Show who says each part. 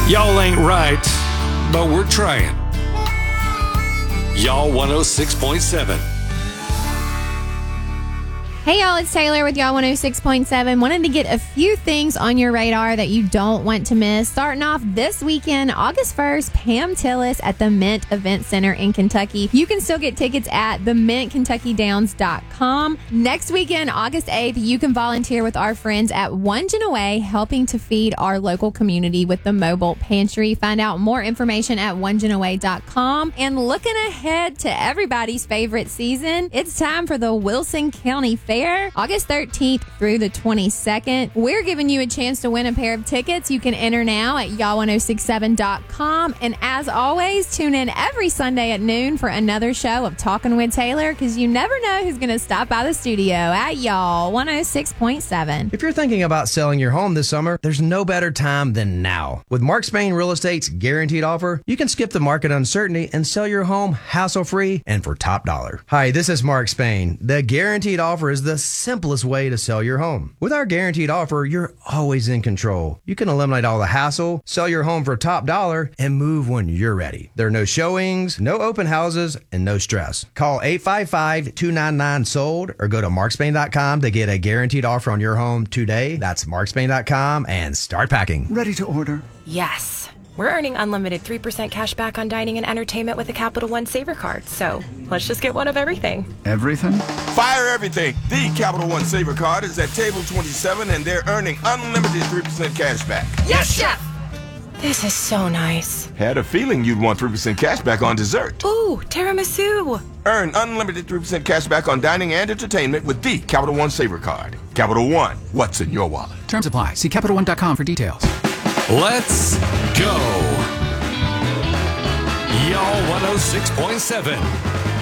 Speaker 1: Y'all ain't right, but we're trying. Y'all 106.7.
Speaker 2: Hey y'all, it's Taylor with y'all 106.7. Wanted to get a few things on your radar that you don't want to miss. Starting off this weekend, August 1st, Pam Tillis at the Mint Event Center in Kentucky. You can still get tickets at themintkentuckydowns.com. Next weekend, August 8th, you can volunteer with our friends at One Genoa, helping to feed our local community with the mobile pantry. Find out more information at onegenoa.com. And looking ahead to everybody's favorite season, it's time for the Wilson County Fair. August 13th through the 22nd. We're giving you a chance to win a pair of tickets. You can enter now at y'all1067.com. And as always, tune in every Sunday at noon for another show of Talking with Taylor, because you never know who's going to stop by the studio at y'all 106.7.
Speaker 3: If you're thinking about selling your home this summer, there's no better time than now. With Mark Spain Real Estate's guaranteed offer, you can skip the market uncertainty and sell your home hassle-free and for top dollar. Hi, this is Mark Spain. The guaranteed offer is the simplest way to sell your home. With our guaranteed offer, you're always in control. You can eliminate all the hassle, sell your home for top dollar, and move when you're ready. There are no showings, no open houses, and no stress. Call 855-299-SOLD or go to markspain.com to get a guaranteed offer on your home today. That's markspain.com and start packing.
Speaker 4: Ready to order?
Speaker 5: Yes. We're earning unlimited 3% cash back on dining and entertainment with a Capital One Saver card. So let's just get one of everything.
Speaker 4: Everything?
Speaker 6: Fire everything. The Capital One Saver card is at table 27 and they're earning unlimited 3% cash back.
Speaker 5: Yes, Chef! This is so nice.
Speaker 6: Had a feeling you'd want 3% cash back on dessert.
Speaker 5: Ooh, tiramisu.
Speaker 6: Earn unlimited 3% cash back on dining and entertainment with the Capital One Saver card. Capital One, what's in your wallet?
Speaker 7: Terms apply. See CapitalOne.com for details.
Speaker 1: Let's go. Y'all 106.7.